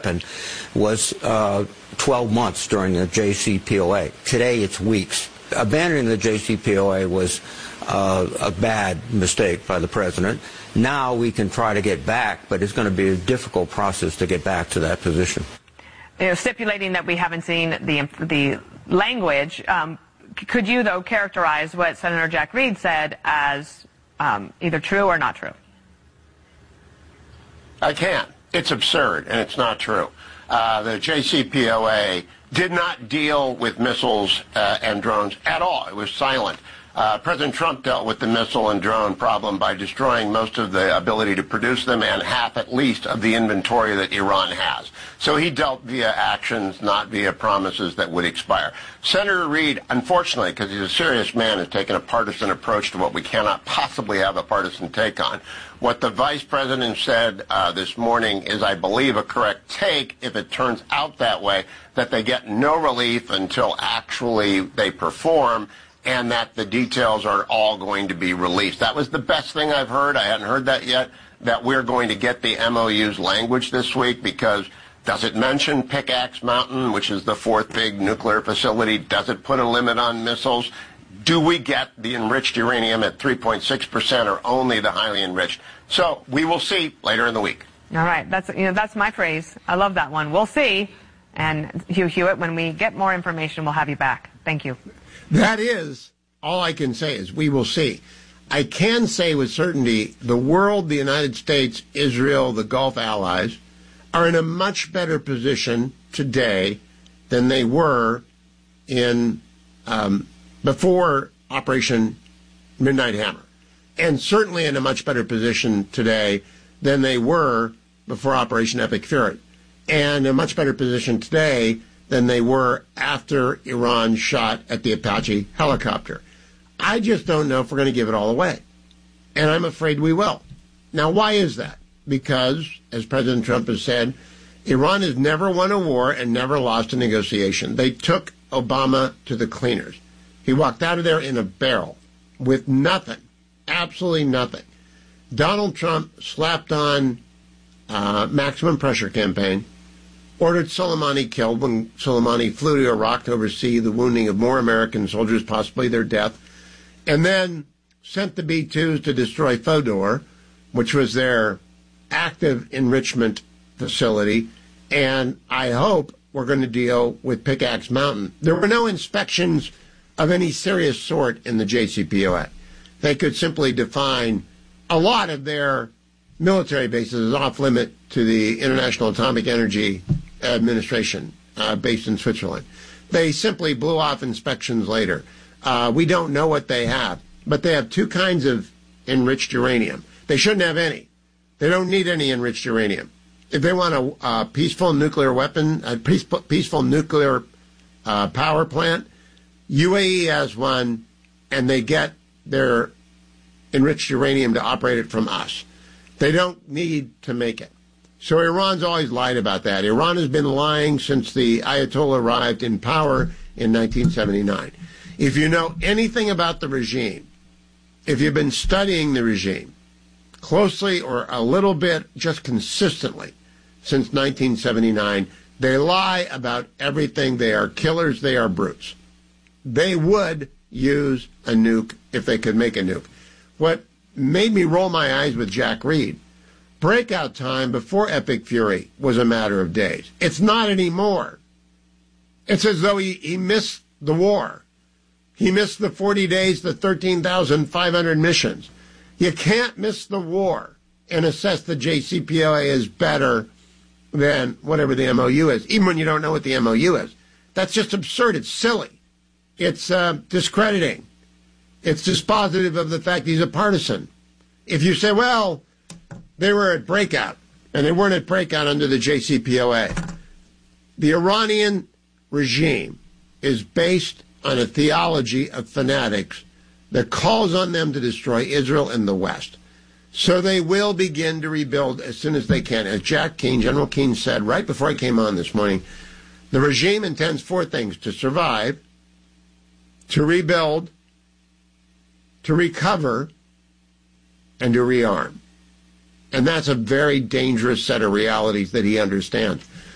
weapon was 12 months during the JCPOA. Today it's weeks. Abandoning the JCPOA was a bad mistake by the president. Now we can try to get back, but it's going to be a difficult process to get back to that position. Stipulating that we haven't seen the language, could you, though, characterize what Senator Jack Reed said as either true or not true? I can. It's absurd, and it's not true. The JCPOA did not deal with missiles and drones at all. It was silent. President Trump dealt with the missile and drone problem by destroying most of the ability to produce them and half, at least, of the inventory that Iran has. So he dealt via actions, not via promises that would expire. Senator Reid, unfortunately, because he's a serious man, has taken a partisan approach to what we cannot possibly have a partisan take on. What the vice president said this morning is, I believe, a correct take if it turns out that way, that they get no relief until actually they perform, and that the details are all going to be released. That was the best thing I've heard. I hadn't heard that yet, that we're going to get the MOU's language this week, because does it mention Pickaxe Mountain, which is the fourth big nuclear facility? Does it put a limit on missiles? Do we get the enriched uranium at 3.6% or only the highly enriched? So we will see later in the week. All right. That's my phrase. I love that one. We'll see. And Hugh Hewitt, when we get more information, we'll have you back. Thank you. That is, all I can say is we will see. I can say with certainty the world, the United States, Israel, the Gulf allies, are in a much better position today than they were in before Operation Midnight Hammer. And certainly in a much better position today than they were before Operation Epic Fury. And a much better position today than they were after Iran shot at the Apache helicopter. I just don't know if we're going to give it all away. And I'm afraid we will. Now, why is that? Because, as President Trump has said, Iran has never won a war and never lost a negotiation. They took Obama to the cleaners. He walked out of there in a barrel with nothing, absolutely nothing. Donald Trump slapped on maximum pressure campaign, ordered Soleimani killed when Soleimani flew to Iraq to oversee the wounding of more American soldiers, possibly their death, and then sent the B-2s to destroy Fodor, which was their active enrichment facility, and I hope we're going to deal with Pickaxe Mountain. There were no inspections of any serious sort in the JCPOA. They could simply define a lot of their military bases as off-limit to the International Atomic Energy Administration based in Switzerland. They simply blew off inspections later. We don't know what they have, but they have two kinds of enriched uranium. They shouldn't have any. They don't need any enriched uranium. If they want a peaceful nuclear weapon, a peaceful nuclear power plant, UAE has one, and they get their enriched uranium to operate it from us. They don't need to make it. So Iran's always lied about that. Iran has been lying since the Ayatollah arrived in power in 1979. If you know anything about the regime, if you've been studying the regime closely or a little bit, just consistently, since 1979, they lie about everything. They are killers. They are brutes. They would use a nuke if they could make a nuke. What made me roll my eyes with Jack Reed, breakout time before Epic Fury was a matter of days. It's not anymore. It's as though he missed the war. He missed the 40 days, the 13,500 missions. You can't miss the war and assess the JCPOA as better than whatever the MOU is, even when you don't know what the MOU is. That's just absurd. It's silly. It's discrediting. It's dispositive of the fact he's a partisan. If you say, well, they were at breakout, and they weren't at breakout under the JCPOA. The Iranian regime is based on a theology of fanatics that calls on them to destroy Israel and the West. So they will begin to rebuild as soon as they can. As Jack Keane, General Keane said right before I came on this morning, the regime intends four things: to survive, to rebuild, to recover, and to rearm. And that's a very dangerous set of realities that he understands.